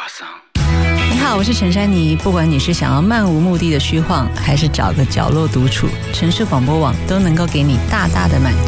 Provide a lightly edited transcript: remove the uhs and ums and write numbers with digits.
你好，我是陈珊妮。不管你是想要漫无目的的虚晃，还是找个角落独处，城市广播网都能够给你大大的满足。